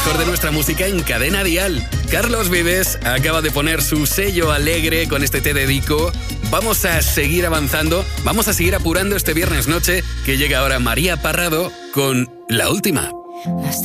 mejor de nuestra música en Cadena Dial. Carlos Vives acaba de poner su sello alegre con este Te Dedico. Vamos a seguir avanzando, vamos a seguir apurando este viernes noche, que llega ahora María Parrado con La Última. Las